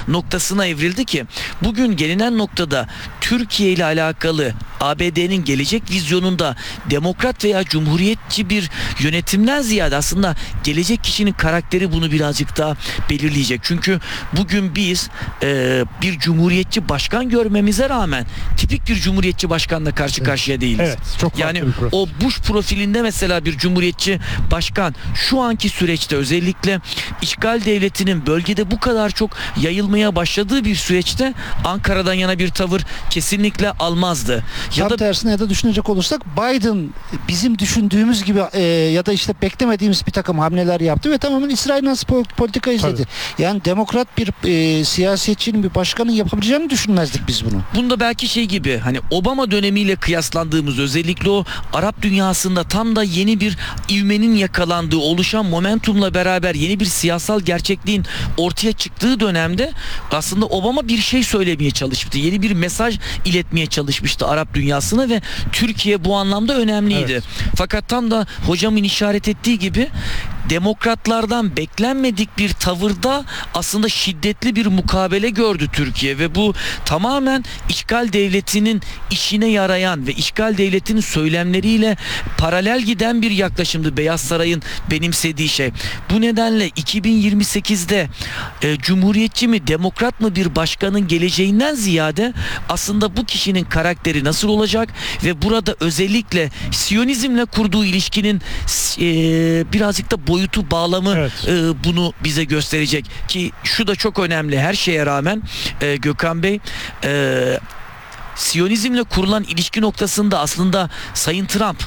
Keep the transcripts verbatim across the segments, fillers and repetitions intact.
noktasına evrildi ki bugün gelinen noktada Türkiye ile alakalı A B D'nin gelecek vizyonunda demokrat veya cumhuriyetçi bir yönetimden ziyade aslında gelecek kişinin karakteri bunu birazcık daha belirleyecek. Çünkü bugün biz e, bir cumhuriyetçi başkan görmemize rağmen tipik bir cumhuriyetçi başkanla karşı evet. karşıya değiliz. Evet, çok yani bir o Bush profilinde mesela bir cumhuriyetçi başkan şu anki süreçte özellikle işgal devletinin bölgede bu kadar çok yayılmaya başladığı bir süreçte Ankara'dan yana bir tavır kesinlikle almazdı. Ya Tam da tersine ya da düşünecek olursak Biden bizim düşündüğümüz gibi e, ya da işte beklemediğimiz bir takım hamleler yaptı ve tamamen İsrail nasıl politika izledi. Tabii. Yani demokrat bir e, siyasetçinin, bir başkanın yapabileceğini düşünmezdik biz bunu. Bunda belki şey gibi hani Obama dönemiyle kıyaslandığımız özellikle o Arap dünyasında tam da yeni bir ivmenin yakalandığı, oluşan momentumla beraber yeni bir siyasal gerçekliğin ortaya çıktığı dönemde aslında Obama bir şey söylemeye çalışmıştı. Yeni bir mesaj iletmeye çalışmıştı Arap dünyasına ve Türkiye bu anlamda önemliydi. Evet. Fakat tam da hocamın işaret ettiği gibi demokratlardan beklenmedik bir tavırda aslında şiddetli bir mukabele gördü Türkiye ve bu tamamen işgal devletinin işine yarayan ve işgal devletinin söylemleriyle paralel giden bir yaklaşımdı Beyaz Saray'ın benimsediği şey. Bu nedenle iki bin yirmi sekizde e, cumhuriyetçi mi demokrat mı bir başkanın geleceğinden ziyade aslında bu kişinin karakteri nasıl olacak ve burada özellikle Siyonizmle kurduğu ilişkinin e, birazcık da boyutu, bağlamı evet. e, bunu bize gösterecek ki şu da çok önemli her şeye rağmen e, Gökhan Bey e, Siyonizmle kurulan ilişki noktasında aslında Sayın Trump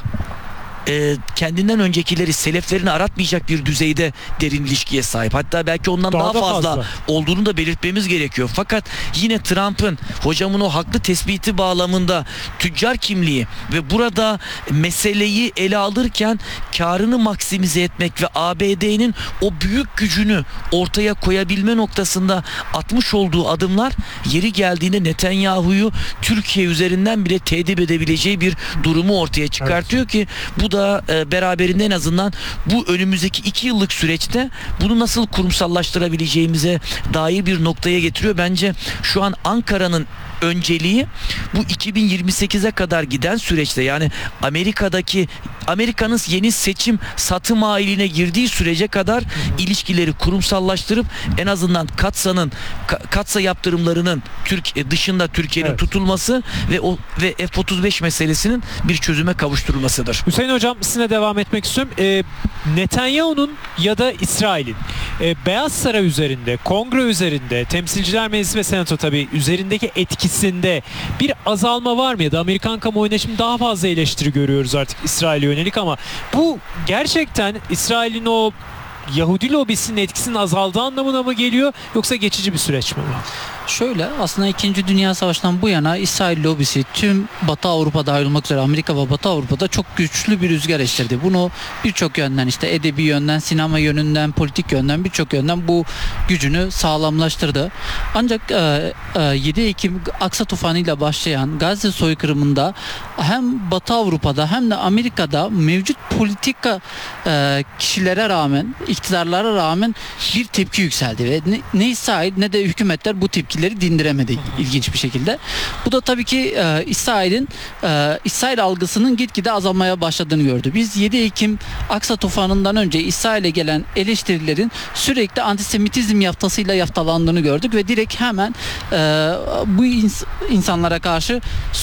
e, kendinden öncekileri, seleflerini aratmayacak bir düzeyde derin ilişkiye sahip. Hatta belki ondan daha, daha fazla, fazla olduğunu da belirtmemiz gerekiyor. Fakat yine Trump'ın hocamın o haklı tespiti bağlamında tüccar kimliği ve burada meseleyi ele alırken karını maksimize etmek ve A B D'nin o büyük gücünü ortaya koyabilme noktasında atmış olduğu adımlar yeri geldiğinde Netanyahu'yu Türkiye üzerinden bile tehdit edebileceği bir durumu ortaya çıkartıyor evet. ki bu da e, beraberinde en azından bu önümüzdeki iki yıllık süreçte bunu nasıl kurumsallaştırabileceğimize dair bir noktaya getiriyor. Bence şu an Ankara'nın önceliği bu iki bin yirmi sekize kadar giden süreçte yani Amerika'daki Amerika'nın yeni seçim satım ailine girdiği sürece kadar ilişkileri kurumsallaştırıp en azından Katsa'nın Katsa yaptırımlarının Türk dışında Türkiye'nin evet. tutulması ve o ve F otuz beş meselesinin bir çözüme kavuşturulmasıdır. Hüseyin Hocam sizinle devam etmek istiyorum. Ee, Netanyahu'nun ya da İsrail'in e, Beyaz Saray üzerinde, Kongre üzerinde, Temsilciler Meclisi ve Senato tabii üzerindeki etkisinde bir azalma var mı ya da Amerikan kamuoyunda şimdi daha fazla eleştiri görüyoruz artık İsrail'e yönelik ama bu gerçekten İsrail'in o Yahudi lobisinin etkisinin azaldığı anlamına mı geliyor yoksa geçici bir süreç mi? Şöyle aslında İkinci Dünya Savaşı'ndan bu yana İsrail lobisi tüm Batı Avrupa dahil olmak üzere Amerika ve Batı Avrupa'da çok güçlü bir rüzgar estirdi. Bunu birçok yönden işte edebi yönden, sinema yönünden, politik yönden birçok yönden bu gücünü sağlamlaştırdı. Ancak e, e, yedi Ekim Aksa Tufanı ile başlayan Gazze soykırımında hem Batı Avrupa'da hem de Amerika'da mevcut politika e, kişilere rağmen, iktidarlara rağmen bir tepki yükseldi ve ne, ne İsrail ne de hükümetler bu tepki dindiremedi ilginç bir şekilde. Bu da tabii ki e, İsrail'in e, İsrail algısının gitgide azalmaya başladığını gördü. Biz yedi Ekim Aksa Tufanı'ndan önce İsrail'e gelen eleştirilerin sürekli antisemitizm yaftasıyla yaftalandığını gördük ve direkt hemen e, bu ins- insanlara karşı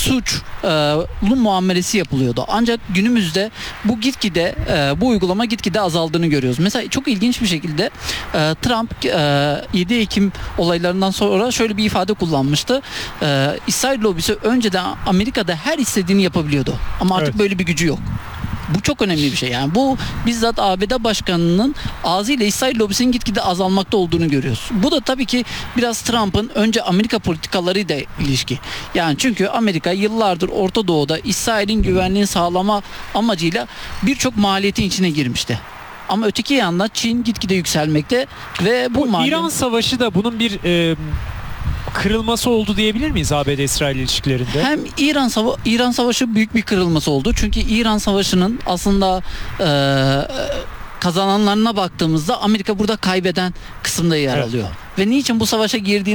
suçlu muamelesi yapılıyordu. Ancak günümüzde bu gitgide e, bu uygulama gitgide azaldığını görüyoruz. Mesela çok ilginç bir şekilde e, Trump e, yedi Ekim olaylarından sonra şöyle bir ifade kullanmıştı. Ee, İsrail lobisi önceden Amerika'da her istediğini yapabiliyordu. Ama artık evet. böyle bir gücü yok. Bu çok önemli bir şey. Yani bu bizzat A B D Başkanı'nın ağzıyla İsrail lobisinin gitgide azalmakta olduğunu görüyoruz. Bu da tabii ki biraz Trump'ın önce Amerika politikalarıyla ilişki. Yani çünkü Amerika yıllardır Orta Doğu'da İsrail'in güvenliğini sağlama amacıyla birçok maliyetin içine girmişti. Ama öteki yandan Çin gitgide yükselmekte ve bu, bu malum... İran Savaşı da bunun bir e, kırılması oldu diyebilir miyiz A B D-İsrail ilişkilerinde? Hem İran Sava İran Savaşı büyük bir kırılması oldu. Çünkü İran Savaşı'nın aslında e, kazananlarına baktığımızda Amerika burada kaybeden kısımda yer evet. alıyor. Ve niçin bu savaşa girdiğini